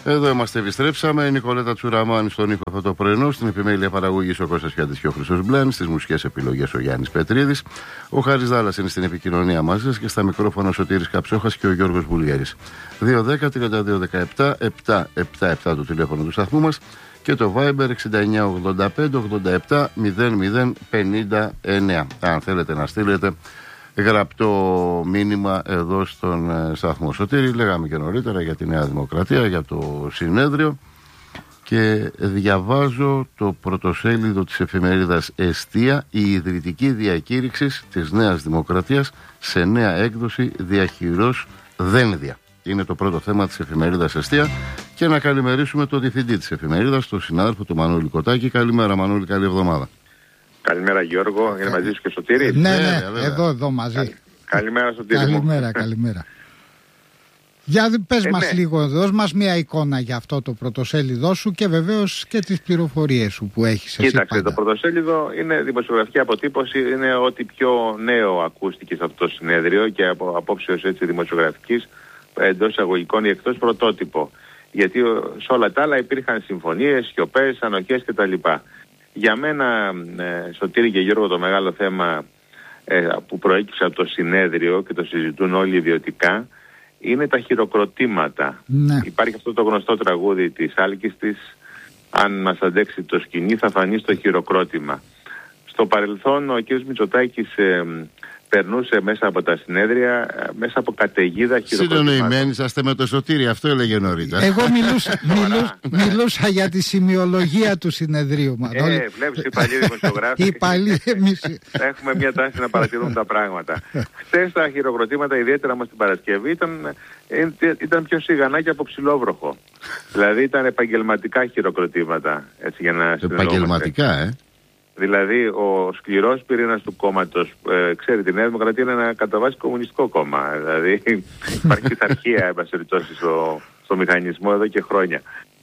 Εδώ είμαστε, επιστρέψαμε. Η Νικολέτα Τσουραμάνη στον ήχο αυτό το πρωινό. Στην επιμέλεια παραγωγής ο Κώστας Πιάτης και ο Χρυσός Μπλάνης. Στις μουσικές επιλογές ο Γιάννης Πετρίδης. Ο Χάρης Δάλλας είναι στην επικοινωνία μαζί σας και στα μικρόφωνα ο Σωτήρης Καψόχας και ο Γιώργος Βουλιέρης. 210-3217-777 το τηλέφωνο του σταθμού μας και το Viber 6985-87-0059. Αν θέλετε να στείλετε γραπτό μήνυμα εδώ στον σταθμό. Σωτήρη, λέγαμε και νωρίτερα για τη Νέα Δημοκρατία, για το συνέδριο, και διαβάζω το πρωτοσέλιδο της εφημερίδας Εστία, η ιδρυτική διακήρυξη της Νέας Δημοκρατίας σε νέα έκδοση διαχειρός Δένδια. Είναι το πρώτο θέμα της εφημερίδας Εστία. Και να καλημερίσουμε τον διευθυντή της εφημερίδας, τον συνάδελφο του Μανώλη Κοτάκη. Καλημέρα Μανώλη, καλή εβδομάδα. Καλημέρα Γιώργο, είναι μαζί σου και Σωτήρη. Ναι, εδώ μαζί. Καλημέρα Σωτήρη. Καλημέρα. Για πες μας λίγο, δώσ' μας μια εικόνα για αυτό το πρωτοσέλιδό σου και βεβαίως και τις πληροφορίες σου που έχεις εσύ. Κοίταξε, το πρωτοσέλιδο είναι δημοσιογραφική αποτύπωση, είναι ό,τι πιο νέο ακούστηκε σε αυτό το συνέδριο και από απόψεως έτσι δημοσιογραφικής, εντός εισαγωγικών ή εκτός πρωτότυπο. Γιατί σε όλα τα άλλα υπήρχαν συμφωνίες, σιωπές, ανοχές κτλ. Για μένα, Σωτήρη και Γιώργο, το μεγάλο θέμα που προέκυψε από το συνέδριο και το συζητούν όλοι ιδιωτικά είναι τα χειροκροτήματα. Ναι. Υπάρχει αυτό το γνωστό τραγούδι της Άλκης της, αν μας αντέξει το σκηνή θα φανεί στο χειροκρότημα. Στο παρελθόν ο κ. Μητσοτάκης περνούσε μέσα από τα συνέδρια, μέσα από καταιγίδα χειροκροτημάτων. Συντονισμένοι είσαστε με το Σωτήρη, αυτό έλεγε νωρίτερα. Εγώ μιλούσα για τη σημειολογία του συνεδρίου. Βλέπεις, οι παλιοί δημοσιογράφοι. Έχουμε μια τάση να παρατηρούμε τα πράγματα. Χθες τα χειροκροτήματα, ιδιαίτερα όμως την Παρασκευή, ήταν πιο σιγανά και από ψηλόβροχο. Δηλαδή ήταν επαγγελματικά χειροκροτήματα. Έτσι, για να επαγγελματικά, Δηλαδή ο σκληρός πυρήνας του κόμματος, ξέρει, τη Νέα Δημοκρατία είναι ένα κατά βάση κομμουνιστικό κόμμα. Δηλαδή υπάρχει πειθαρχία στο μηχανισμό εδώ και χρόνια.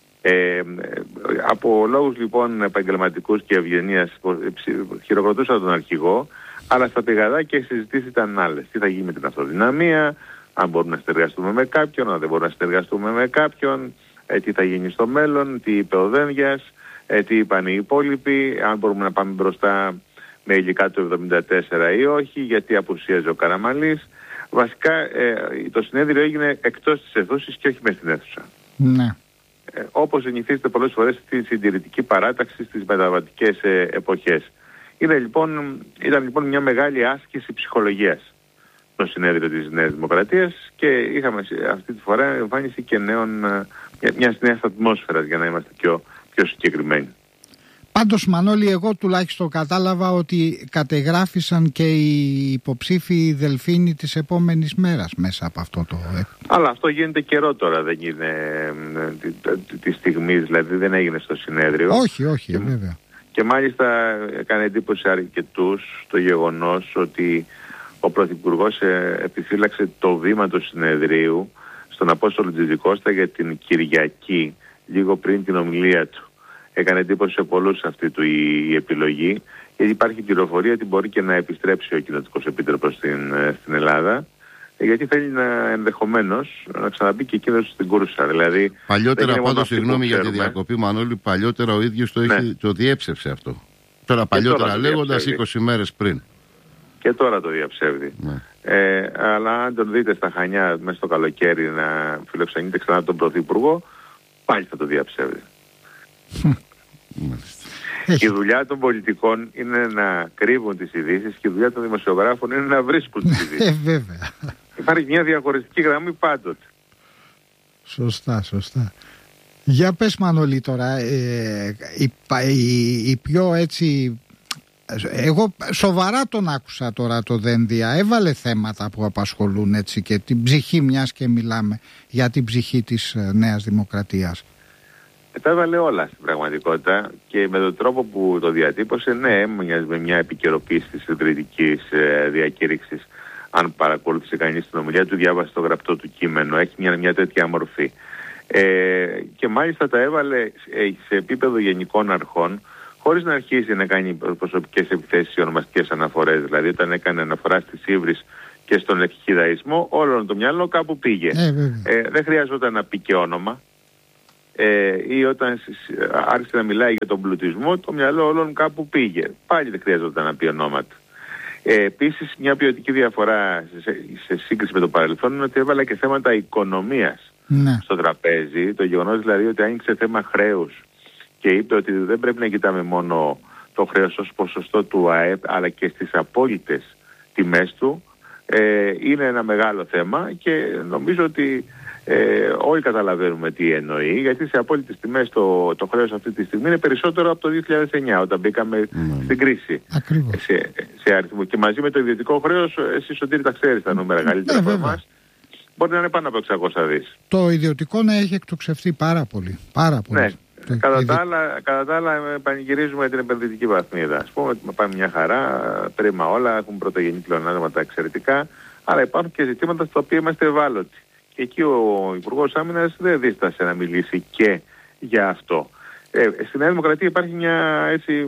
Από λόγους λοιπόν επαγγελματικούς και ευγενίας χειροκροτούσαν τον αρχηγό, αλλά στα πηγαδάκια οι συζητήσεις ήταν άλλες. Τι θα γίνει με την αυτοδυναμία, αν μπορούμε να συνεργαστούμε με κάποιον, αν δεν μπορούμε να συνεργαστούμε με κάποιον, τι θα γίνει στο μέλλον, τι είπε ο Δένδιας. Τι είπαν οι υπόλοιποι, αν μπορούμε να πάμε μπροστά με υλικά του 1974 ή όχι, γιατί απουσίαζε ο Καραμανλής. Βασικά το συνέδριο έγινε εκτός της αιθούσης και όχι μέσα στην αίθουσα. Ναι. Όπως συνηθίζεται πολλές φορές στη συντηρητική παράταξη στις μεταβατικές εποχές. Ήταν λοιπόν μια μεγάλη άσκηση ψυχολογίας το συνέδριο της Νέας Δημοκρατίας και είχαμε αυτή τη φορά εμφάνιση και μιας νέας ατμόσφαιρας, για να είμαστε πιο συγκεκριμένοι. Πάντως Μανώλη, εγώ τουλάχιστον κατάλαβα ότι κατεγράφησαν και οι υποψήφοι Δελφίνοι της επόμενης μέρας μέσα από αυτό το... Αλλά αυτό γίνεται καιρό τώρα, δεν είναι τη στιγμή, δηλαδή δεν έγινε στο συνέδριο. Όχι, βέβαια. Και μάλιστα έκανε εντύπωση αρκετούς το γεγονός ότι ο Πρωθυπουργός επιφύλαξε το βήμα του συνεδρίου στον Απόστολο Τζιτζικώστα για την Κυριακή, λίγο πριν την ομιλία του. Έκανε εντύπωση σε πολλούς αυτή του η επιλογή, γιατί υπάρχει πληροφορία ότι μπορεί και να επιστρέψει ο κοινοτικός επίτροπος στην Ελλάδα, γιατί θέλει ενδεχομένως να ξαναμπεί και εκείνος στην κούρσα. Δηλαδή, παλιότερα, πάντως, συγγνώμη για τη διακοπή, Μανώλη, παλιότερα ο ίδιος το διέψευσε αυτό. Τώρα παλιότερα λέγοντας 20 μέρες πριν. Και τώρα το διαψεύδει. Ναι. Αλλά αν τον δείτε στα Χανιά μέσα στο καλοκαίρι να φιλοξενείτε ξανά τον Πρωθυπουργό, πάλι θα το διαψεύδει. Η δουλειά των πολιτικών είναι να κρύβουν τις ειδήσεις και η δουλειά των δημοσιογράφων είναι να βρίσκουν τις ειδήσεις. Βέβαια. Υπάρχει μια διαχωριστική γραμμή πάντοτε. Σωστά. Για πες Μανώλη τώρα, η πιο έτσι... Εγώ σοβαρά τον άκουσα τώρα το Δένδια, έβαλε θέματα που απασχολούν έτσι και την ψυχή, μιας και μιλάμε για την ψυχή της Νέας Δημοκρατίας. Τα έβαλε όλα στην πραγματικότητα και με τον τρόπο που το διατύπωσε, ναι, μοιάζει με μια επικαιροποίηση της ιδρυτικής διακήρυξης. Αν παρακολούθησε κανείς την ομιλία του, διάβασε το γραπτό του κείμενο, έχει μια τέτοια μορφή. Και μάλιστα τα έβαλε σε επίπεδο γενικών αρχών, χωρίς να αρχίσει να κάνει προσωπικές επιθέσεις ή ονομαστικές αναφορές. Δηλαδή, όταν έκανε αναφορά στις Ύβρις και στον εκχυδαϊσμό, όλο το μυαλό κάπου πήγε. Δεν χρειαζόταν να πει και όνομα. ή όταν άρχισε να μιλάει για τον πλουτισμό, το μυαλό όλων κάπου πήγε. Πάλι δεν χρειάζεται να πει ονόματα. Επίσης, μια ποιοτική διαφορά σε σύγκριση με το παρελθόν είναι ότι έβαλα και θέματα οικονομίας στο τραπέζι. Το γεγονός δηλαδή ότι άνοιξε θέμα χρέους και είπε ότι δεν πρέπει να κοιτάμε μόνο το χρέος ως ποσοστό του ΑΕΠ, αλλά και στις απόλυτες τιμές του, είναι ένα μεγάλο θέμα και νομίζω ότι όλοι καταλαβαίνουμε τι εννοεί, γιατί σε απόλυτες τιμές το χρέος αυτή τη στιγμή είναι περισσότερο από το 2009 όταν μπήκαμε στην κρίση. Σε αριθμό. Και μαζί με το ιδιωτικό χρέος, εσύ Σωτήρη τα ξέρεις τα νούμερα καλύτερα από εμάς, μπορεί να είναι πάνω από 600 δις. Το ιδιωτικό να έχει εκτοξευτεί πάρα πολύ. Πάρα πολύ. Ναι. Κατά τα άλλα πανηγυρίζουμε την επενδυτική βαθμίδα. Ας πούμε ότι πάμε μια χαρά, πρίμα όλα, έχουν πρωτογενή πλεονάσματα εξαιρετικά, αλλά υπάρχουν και ζητήματα στα οποία είμαστε ευάλωτοι. Και εκεί ο Υπουργός Άμυνας δεν δίστασε να μιλήσει και για αυτό. Στη Νέα Δημοκρατία υπάρχει μια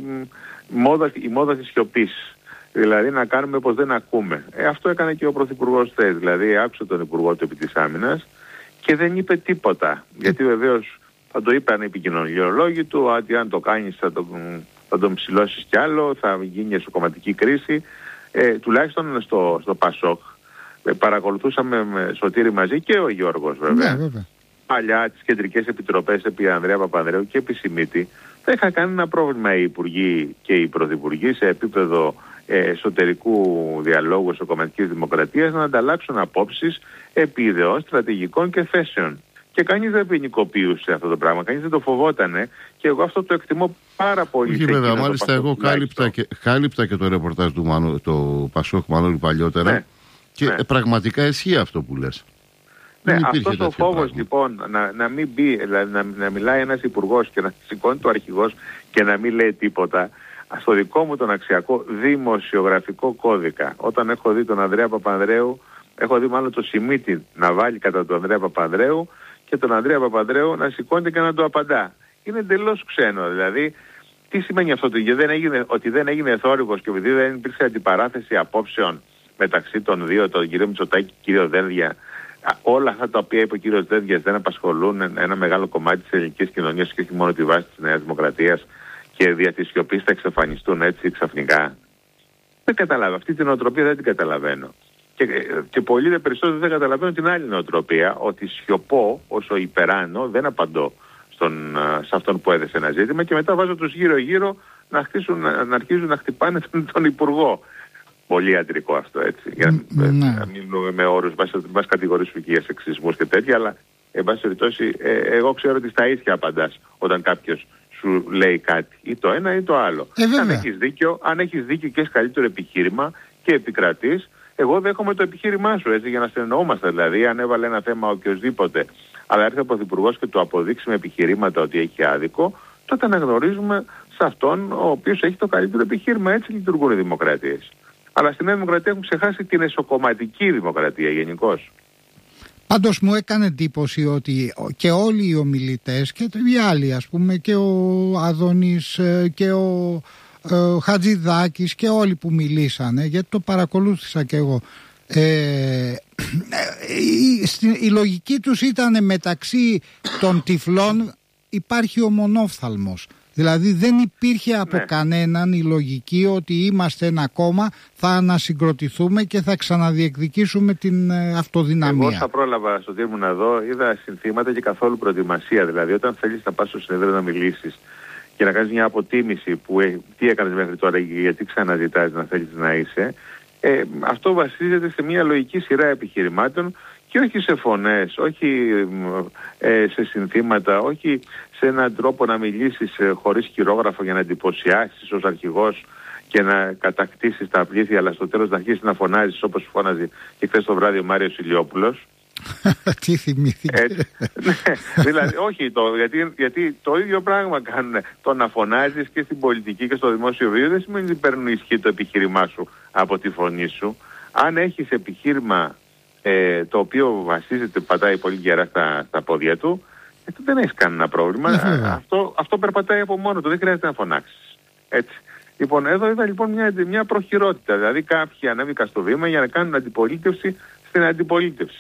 η μόδα της σιωπής. Δηλαδή να κάνουμε πως δεν ακούμε. Αυτό έκανε και ο Πρωθυπουργός χθες. Δηλαδή άκουσε τον Υπουργό του επί της Άμυνας και δεν είπε τίποτα. Γιατί βεβαίως θα το είπαν οι επικοινωνιολόγοι του, ότι αν το κάνεις θα τον ψηλώσεις κι άλλο, θα γίνει εσωκομματική κρίση. Τουλάχιστον στο ΠΑΣΟΚ παρακολουθούσαμε με Σωτήρη μαζί και ο Γιώργος βέβαια. Παλιά τις κεντρικές επιτροπές επί Ανδρέα Παπανδρέου και επί Σιμίτη δεν είχαν κανένα πρόβλημα οι υπουργοί και οι πρωθυπουργοί σε επίπεδο εσωτερικού διαλόγου εσωκομματικής δημοκρατίας να ανταλλάξουν απόψεις επί ιδεών, στρατηγικών και θέσεων. Και κανείς δεν ποινικοποιούσε αυτό το πράγμα, κανείς δεν το φοβότανε και εγώ αυτό το εκτιμώ πάρα πολύ. Και βέβαια, μάλιστα εγώ κάλυπτα και το ρεπορτάζ του Πασόκ Μανώλη παλιότερα και πραγματικά ισχύει αυτό που λες. Ναι, αυτός ο φόβος λοιπόν να μην μπει, δηλαδή να μιλάει ένας υπουργός και να σηκώνει το αρχηγός και να μην λέει τίποτα, στο δικό μου τον αξιακό δημοσιογραφικό κώδικα, όταν έχω δει τον Ανδρέα Παπανδρέου, έχω δει μάλλον το Σιμίτη να βάλει κατά τον Ανδρέα Παπανδρέου και τον Ανδρέα Παπανδρέου να σηκώνεται και να το απαντά. Είναι εντελώς ξένο. Δηλαδή, τι σημαίνει αυτό, ότι δεν έγινε θόρυβος και επειδή δεν υπήρξε αντιπαράθεση απόψεων μεταξύ των δύο, τον κύριο Μητσοτάκη και τον κύριο Δένδια, όλα αυτά τα οποία είπε ο κύριος Δένδιας δεν απασχολούν ένα μεγάλο κομμάτι της ελληνικής κοινωνίας και όχι μόνο τη βάση της Νέας Δημοκρατίας και δια της σιωπής θα εξαφανιστούν έτσι ξαφνικά. Δεν καταλαβαίνω. Αυτή την νοοτροπία δεν την καταλαβαίνω. Και πολύ δε περισσότερο δεν καταλαβαίνω την άλλη νοοτροπία, ότι σιωπώ όσο υπεράνω, δεν απαντώ σε αυτόν που έδεσε ένα ζήτημα και μετά βάζω τους γύρω-γύρω να αρχίζουν να χτυπάνε τον Υπουργό. Πολύ αντρικό αυτό, έτσι. Για να μιλούμε με όρους, μας κατηγορήσουν και για σεξισμούς και τέτοια, αλλά εν πάση περιπτώσει, εγώ ξέρω ότι στα ίσια απαντάς όταν κάποιος σου λέει κάτι, ή το ένα ή το άλλο. Αν έχεις δίκιο και έχεις καλύτερο επιχείρημα και επικρατείς, εγώ δέχομαι το επιχείρημά σου, έτσι, για να συνεννοούμαστε. Δηλαδή, αν έβαλε ένα θέμα οποιοδήποτε, αλλά έρθει ο Πρωθυπουργός και του αποδείξει με επιχειρήματα ότι έχει άδικο, τότε αναγνωρίζουμε σε αυτόν ο οποίος έχει το καλύτερο επιχείρημα. Έτσι λειτουργούν οι δημοκρατίες. Αλλά στην Νέα Δημοκρατία έχουν ξεχάσει την εσωκομματική δημοκρατία γενικώς. Πάντως μου έκανε εντύπωση ότι και όλοι οι ομιλητές και οι άλλοι, ας πούμε, και ο Άδωνης και ο Χατζηδάκης και όλοι που μιλήσανε, γιατί το παρακολούθησα και εγώ, η λογική τους ήταν μεταξύ των τυφλών υπάρχει ο μονόφθαλμος. Δηλαδή δεν υπήρχε από κανέναν η λογική ότι είμαστε ένα κόμμα, θα ανασυγκροτηθούμε και θα ξαναδιεκδικήσουμε την αυτοδυναμία. Εγώ θα πρόλαβα στο τύρμο να δω, είδα συνθήματα και καθόλου προετοιμασία. Δηλαδή όταν θέλεις να πας στο συνέδριο να μιλήσεις και να κάνεις μια αποτίμηση που τι έκανες μέχρι τώρα, γιατί ξαναζητάς να θέλεις να είσαι, αυτό βασίζεται σε μια λογική σειρά επιχειρημάτων και όχι σε φωνές, όχι σε συνθήματα, όχι σε έναν τρόπο να μιλήσεις χωρίς χειρόγραφο για να εντυπωσιάσεις ως αρχηγός και να κατακτήσεις τα πλήθη, αλλά στο τέλος να αρχίσεις να φωνάζεις όπως φώναζε και χθες το βράδυ ο Μάριος Ηλιόπουλος. Τι θυμήθηκε. Δηλαδή, όχι, γιατί το ίδιο πράγμα κάνουν. Το να φωνάζεις και στην πολιτική και στο δημόσιο βίο δεν σημαίνει ότι παίρνουν ισχύ το επιχείρημά σου από τη φωνή σου. Αν έχεις επιχείρημα το οποίο βασίζεται, πατάει πολύ γερά στα πόδια του, δεν έχεις κανένα πρόβλημα. Αυτό περπατάει από μόνο του, δεν χρειάζεται να φωνάξεις. Έτσι. Λοιπόν, εδώ είδα λοιπόν μια προχειρότητα. Δηλαδή κάποιοι ανέβηκαν στο βήμα για να κάνουν αντιπολίτευση στην αντιπολίτευση.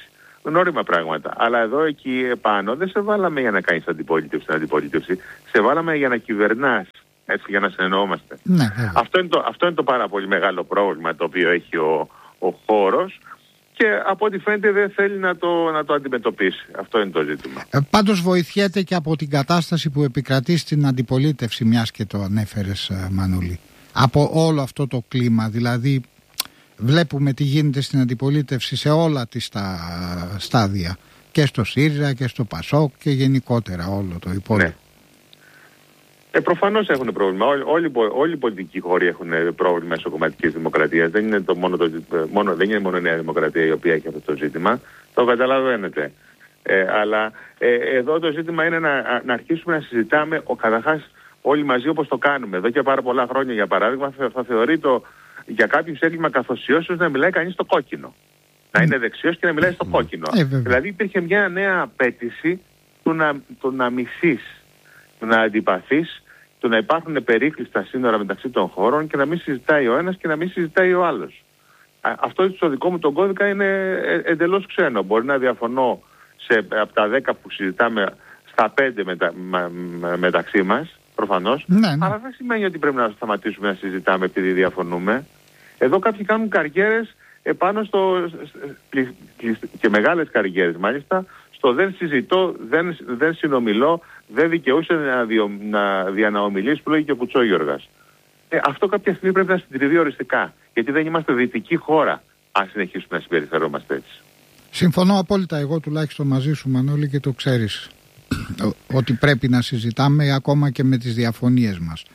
γνώριμα πράγματα. Αλλά εδώ εκεί επάνω δεν σε βάλαμε για να κάνεις αντιπολίτευση, σε βάλαμε για να κυβερνάς, έτσι, για να συνεννοούμαστε. Ναι, αυτό είναι το πάρα πολύ μεγάλο πρόβλημα το οποίο έχει ο χώρος, και από ό,τι φαίνεται δεν θέλει να το αντιμετωπίσει. Αυτό είναι το ζήτημα. Πάντως βοηθιέται και από την κατάσταση που επικρατεί στην αντιπολίτευση, μιας και το ανέφερες, Μανούλη. Από όλο αυτό το κλίμα, δηλαδή βλέπουμε τι γίνεται στην αντιπολίτευση σε όλα τις τα στάδια, και στο ΣΥΡΙΖΑ και στο ΠΑΣΟΚ και γενικότερα όλο το υπόλοιπο. Ναι. Προφανώς έχουν πρόβλημα. Όλοι οι πολιτικοί χώροι έχουν πρόβλημα εσωκομματικής δημοκρατίας. Δεν είναι δεν είναι μόνο η Νέα Δημοκρατία η οποία έχει αυτό το ζήτημα. Το καταλαβαίνετε. Αλλά εδώ το ζήτημα είναι να αρχίσουμε να συζητάμε καταρχάς όλοι μαζί όπως το κάνουμε. Εδώ και πάρα πολλά χρόνια, για παράδειγμα, θα θεωρεί για κάποιους έγκλημα καθοσιώσεως να μιλάει κανείς στο κόκκινο. Να είναι δεξιός και να μιλάει στο κόκκινο. Δηλαδή υπήρχε μια νέα απέτηση του να μισείς, του να αντιπαθείς, του να υπάρχουν περίκλειστα σύνορα μεταξύ των χωρών και να μην συζητάει ο ένας και να μην συζητάει ο άλλος. Αυτό στο δικό μου τον κώδικα είναι εντελώς ξένο. Μπορεί να διαφωνώ από τα 10 που συζητάμε στα 5 μεταξύ μας, προφανώς, αλλά δεν σημαίνει ότι πρέπει να σταματήσουμε να συζητάμε επειδή διαφωνούμε. Εδώ κάποιοι κάνουν καριέρες επάνω και μεγάλες καριέρες μάλιστα, στο δεν συζητώ, δεν συνομιλώ, δεν δικαιούσε να διαναομιλήσει, που λέγει και ο Κουτσόγιοργας. Αυτό κάποια στιγμή πρέπει να συντριβεί οριστικά, γιατί δεν είμαστε δυτική χώρα αν συνεχίσουμε να συμπεριφερόμαστε έτσι. Συμφωνώ απόλυτα, εγώ τουλάχιστον μαζί σου, Μανώλη, και το ξέρεις ότι πρέπει να συζητάμε ακόμα και με τις διαφωνίες μας.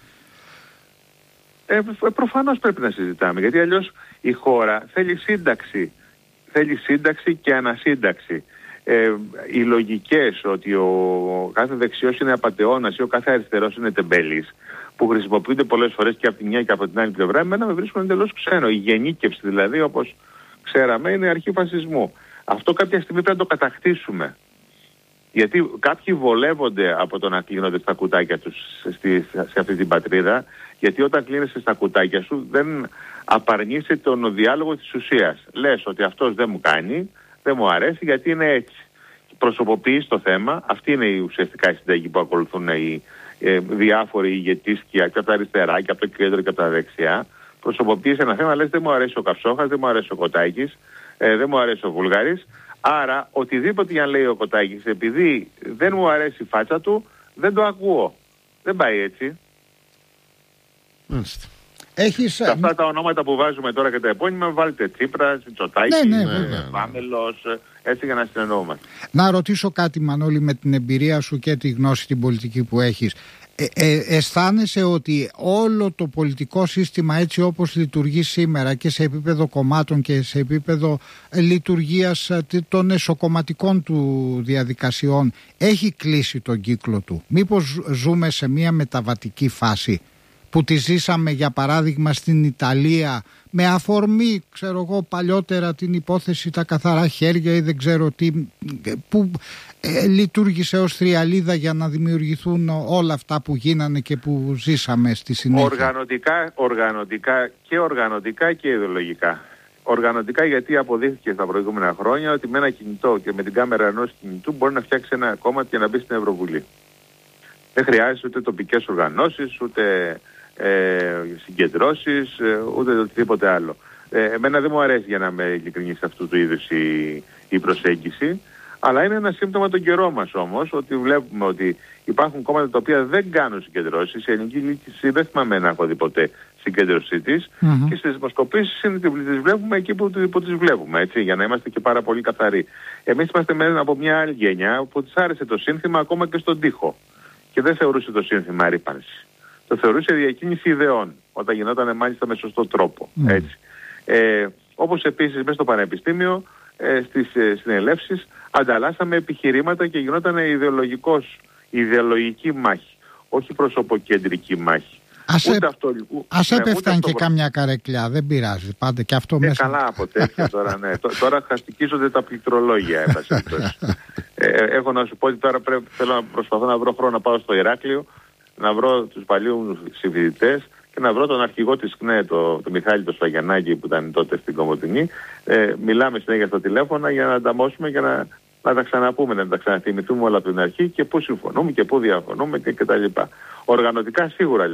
Προφανώς πρέπει να συζητάμε, γιατί αλλιώς η χώρα θέλει σύνταξη και ανασύνταξη. Οι λογικές ότι ο κάθε δεξιός είναι απατεώνας ή ο κάθε αριστερός είναι τεμπέλης, που χρησιμοποιούνται πολλές φορές και από τη μια και από την άλλη πλευρά, εμένα με βρίσκουν εντελώς ξένο. Η γενίκευση δηλαδή, όπως ξέραμε, είναι αρχή φασισμού. Αυτό κάποια στιγμή πρέπει να το κατακτήσουμε. Γιατί κάποιοι βολεύονται από το να κλείνονται στα κουτάκια τους σε αυτή την πατρίδα, γιατί όταν κλείνεσαι στα κουτάκια σου δεν απαρνείσαι τον διάλογο της ουσίας. Λες ότι αυτός δεν μου κάνει, δεν μου αρέσει γιατί είναι έτσι. Προσωποποιείς το θέμα, αυτή είναι η ουσιαστικά η συνταγή που ακολουθούν οι διάφοροι ηγετείς και από τα αριστερά και από το κέντρο και από τα δεξιά. Προσωποποιείς ένα θέμα, λες δεν μου αρέσει ο Καψόχας, δεν μου αρέσει ο Κοτάκης, δεν μου αρέσει ο Βούλγαρης. Άρα οτιδήποτε για να λέει ο Κοτάκης, επειδή δεν μου αρέσει η φάτσα του, δεν το ακούω. Δεν πάει έτσι. Έχεις... Αυτά τα ονόματα που βάζουμε τώρα και τα επώνυμα, βάλτε Τσίπρας, Μητσοτάκη, Πάμελος, έτσι για να συνεννοούμε. Να ρωτήσω κάτι, Μανώλη, με την εμπειρία σου και τη γνώση την πολιτική που έχεις. Αισθάνεσαι ότι όλο το πολιτικό σύστημα έτσι όπως λειτουργεί σήμερα και σε επίπεδο κομμάτων και σε επίπεδο λειτουργίας των εσωκομματικών του διαδικασιών έχει κλείσει τον κύκλο του? Μήπως ζούμε σε μια μεταβατική φάση που τη ζήσαμε για παράδειγμα στην Ιταλία με αφορμή, ξέρω εγώ, παλιότερα την υπόθεση τα καθαρά χέρια ή δεν ξέρω τι, που λειτουργήσε ως θριαλίδα για να δημιουργηθούν όλα αυτά που γίνανε και που ζήσαμε στη συνέχεια? Οργανωτικά και ιδεολογικά. Οργανωτικά γιατί αποδείχθηκε στα προηγούμενα χρόνια ότι με ένα κινητό και με την κάμερα ενός κινητού μπορεί να φτιάξει ένα κόμμα και να μπει στην Ευρωβουλή. Δεν χρειάζεται ούτε τοπικές οργανώσεις, ούτε συγκεντρώσεις, ούτε οτιδήποτε άλλο. Εμένα δεν μου αρέσει, για να είμαι ειλικρινής, αυτού του είδους η προσέγγιση, αλλά είναι ένα σύμπτωμα των καιρών μας όμως, ότι βλέπουμε ότι υπάρχουν κόμματα τα οποία δεν κάνουν συγκεντρώσεις. Η ελληνική λύκηση δεν θυμάμαι να έχω δει ποτέ συγκέντρωσή της, και στις δημοσκοπήσεις τις βλέπουμε εκεί που τις βλέπουμε, έτσι, για να είμαστε και πάρα πολύ καθαροί. Εμείς είμαστε μέσα από μια άλλη γενιά που της άρεσε το σύνθημα ακόμα και στον τοίχο. Και δεν θεωρούσε το σύνθημα ρήπανση. Το θεωρούσε διακίνηση ιδεών, όταν γινόταν μάλιστα με σωστό τρόπο. Έτσι. Όπως επίσης μέσα στο πανεπιστήμιο, στις συνελεύσεις, ανταλλάσσαμε επιχειρήματα και γινόταν ιδεολογική μάχη, όχι προσωποκεντρική μάχη. Ας έπεφταν και κάμια καρεκλιά, δεν πειράζει, πάντα και αυτό μέσα. Καλά από τέτοια τώρα, ναι. Τώρα χαστικίζονται τα πληκτρολόγια, έχω να σου πω ότι τώρα προσπαθώ να βρω χρόνο να πάω στο Ηράκλειο, να βρω τους παλιούς συμφοιτητές και και να βρω τον αρχηγό της ΚΝΕ, τον Μιχάλη τον Σφαγιανάκη, που ήταν τότε στην Κομοτηνή. Μιλάμε συνέχεια στο τηλέφωνο για να ανταμώσουμε και να τα ξαναπούμε, να τα ξαναθυμηθούμε όλα από την αρχή και πού συμφωνούμε και πού διαφωνούμε κτλ. Οργανωτικά σίγουρα